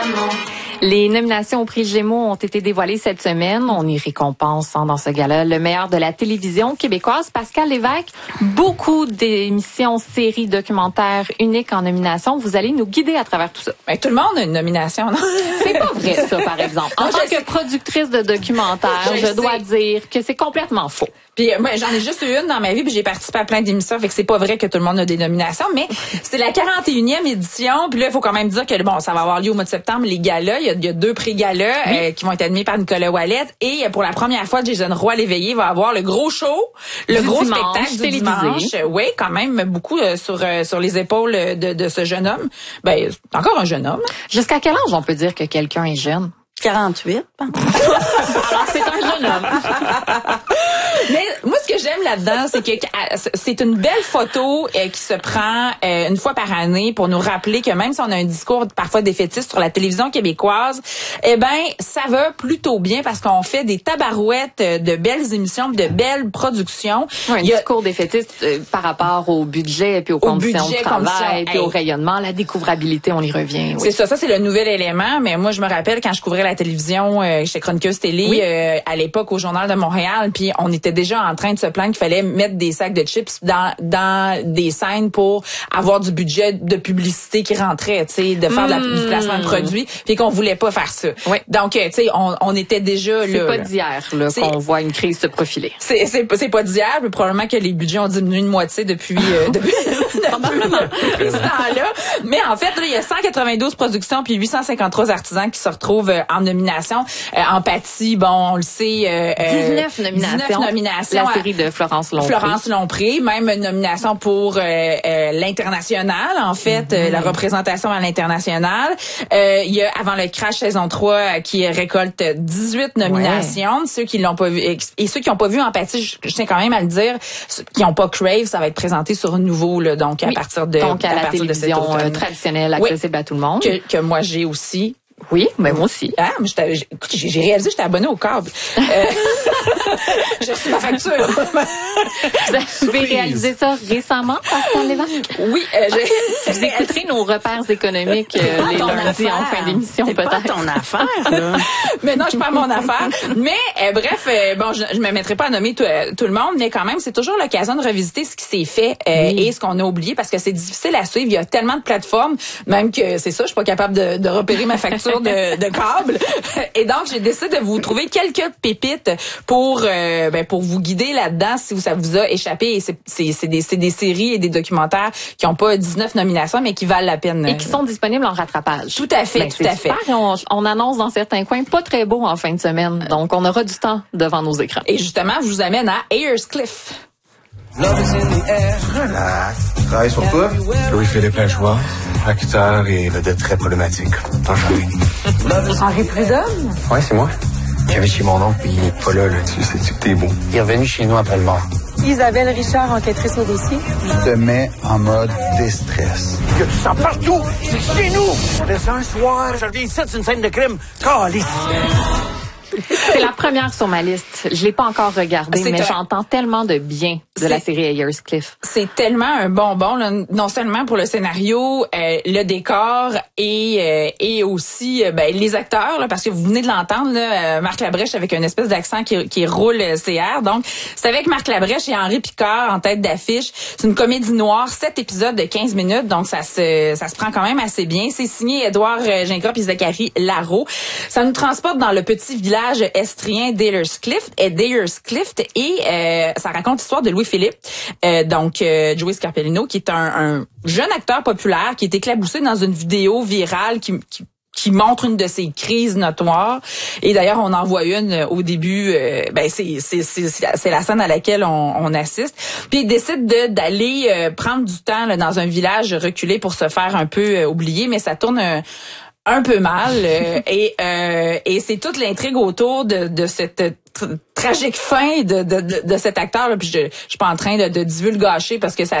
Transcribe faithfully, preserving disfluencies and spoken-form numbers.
Les nominations au prix Gémeaux ont été dévoilées cette semaine. On y récompense hein, dans ce gala le meilleur de la télévision québécoise. Pascal Lévesque, beaucoup d'émissions, séries, documentaires uniques en nomination. Vous allez nous guider à travers tout ça. Ben, tout le monde a une nomination, non? C'est pas vrai, ça, par exemple. En non, tant que sais. productrice de documentaires, je, je dois dire que c'est complètement faux. Puis moi, j'en ai juste eu une dans ma vie, puis j'ai participé à plein d'émissions, fait que c'est pas vrai que tout le monde a des nominations, mais c'est la quarante et unième édition, puis là, il faut quand même dire que bon, ça va avoir lieu au mois de septembre, les galas, il y a, il y a deux prix galas oui. euh, qui vont être admis par Nicolas Ouellet, et pour la première fois, Jason Roy-Léveillé va avoir le gros show, le du gros dimanche, spectacle du télévisé. dimanche. Oui, quand même beaucoup euh, sur euh, sur les épaules de, de ce jeune homme. Ben, encore un jeune homme. Jusqu'à quel âge on peut dire que quelqu'un est jeune? quarante-huit. Alors, c'est un jeune homme. Mais moi, ce que j'aime là-dedans, c'est que c'est une belle photo euh, qui se prend euh, une fois par année pour nous rappeler que même si on a un discours parfois défaitiste sur la télévision québécoise, eh ben ça va plutôt bien parce qu'on fait des tabarouettes de belles émissions, de belles productions. Oui, un discours défaitiste euh, par rapport au budget, puis aux conditions budget, de travail, conditions, puis hey. au rayonnement, la découvrabilité, on y revient. Oui. C'est ça, ça c'est le nouvel élément. Mais moi, je me rappelle quand je couvrais la télévision, euh, j'étais chroniqueuse télé oui. euh, à l'époque au Journal de Montréal, puis on était déjà en train de se plaindre qu'il fallait mettre des sacs de chips dans dans des scènes pour avoir du budget de publicité qui rentrait, tu sais, de faire mmh. de la, du placement de produits, puis qu'on voulait pas faire ça. Oui. Donc, tu sais, on, on était déjà c'est là. C'est pas d'hier là qu'on voit une crise se profiler. C'est c'est c'est pas d'hier, mais probablement que les budgets ont diminué de moitié depuis euh, depuis, depuis ce temps-là. Mais en fait, là, il y a cent quatre-vingt-douze productions puis huit cent cinquante-trois artisans qui se retrouvent euh, en nomination. Euh, Empathie, bon, on le sait. Euh, dix-neuf nominations. dix-neuf nominations. La série de Florence Lompré. Florence Lompré, même une nomination pour euh, euh, l'international, en fait, mm-hmm. euh, la représentation à l'international. Euh, il y a Avant le crash saison trois qui récolte dix-huit nominations. Ouais. Ceux qui l'ont pas vu et ceux qui n'ont pas vu Empathie, je, je tiens quand même à le dire, ceux qui n'ont pas Crave, ça va être présenté sur Nouveau, là, donc oui. à partir de donc à, à la partir télévision de euh, traditionnelle, accessible oui. à tout le monde. Que, que moi j'ai aussi. Oui, mais moi aussi. Ah, mais j'ai, j'ai réalisé que j'étais abonnée au câble. Euh, j'ai reçu ma facture. Vous avez réalisé ça récemment, Pascal Lévesque? Oui. Euh, j'ai... Vous écouterez nos repères économiques euh, les lundis en fin d'émission, c'est peut-être. C'est pas ton affaire, là. Mais non, je perds mon affaire. Mais euh, bref, euh, bon, je, je me mettrai pas à nommer tout, euh, tout le monde, mais quand même, c'est toujours l'occasion de revisiter ce qui s'est fait euh, oui. et ce qu'on a oublié parce que c'est difficile à suivre. Il y a tellement de plateformes, même que c'est ça, je suis pas capable de, de repérer ma facture de, de câble. Et donc, j'ai décidé de vous trouver quelques pépites pour euh, ben, pour vous guider là-dedans si ça vous a échappé. Et c'est, c'est, c'est, des, c'est des séries et des documentaires qui n'ont pas dix-neuf nominations, mais qui valent la peine. Et qui sont disponibles en rattrapage. Tout à fait, ben, tout c'est à super. fait. On, on annonce dans certains coins pas très beau en fin de semaine. Donc, on aura du temps devant nos écrans. Et justement, je vous amène à Ayers Cliff. Relax. Tu travailles sur toi? Louis-Philippe Lajoie, acteur et vedette très problématique. Enchanté. Henri Prudhomme? Ouais, c'est moi. J'avais chez mon oncle, puis il est pas là, là. Tu sais-tu que t'es beau? Il est revenu chez nous après le mort. Isabelle Richard, enquêtrice au dossier. Tu te mets en mode déstress. Que tu sens partout! C'est chez nous! On descend un soir, je reviens ici, c'est une scène de crime. Calice! C'est la première sur ma liste. Je l'ai pas encore regardée, c'est mais un... j'entends tellement de bien de c'est... la série Ayers Cliff. C'est tellement un bonbon, là, non seulement pour le scénario, euh, le décor et euh, et aussi euh, ben, les acteurs, là, parce que vous venez de l'entendre, là, euh, Marc Labrèche avec une espèce d'accent qui, qui roule euh, C R. Donc, c'est avec Marc Labrèche et Henri Picard en tête d'affiche. C'est une comédie noire, sept épisodes de quinze minutes, donc ça se ça se prend quand même assez bien. C'est signé Édouard euh, Gingras et Zachary Larreau. Ça nous transporte dans le petit village estrien d'Ayers Cliff et d'Ayers Cliff et euh, ça raconte l'histoire de Louis-Philippe, euh, donc euh, Joey Scarpellino, qui est un, un jeune acteur populaire qui est éclaboussé dans une vidéo virale qui, qui qui montre une de ses crises notoires. Et d'ailleurs, on en voit une au début. Euh, ben c'est c'est c'est c'est la scène à laquelle on, on assiste. Puis il décide de d'aller euh, prendre du temps là, dans un village reculé pour se faire un peu euh, oublier, mais ça tourne un, un peu mal. euh, et euh, et c'est toute l'intrigue autour de de cette tr- tragique fin de de de, de cet acteur là. Puis je je suis pas en train de, de divulgacher parce que ça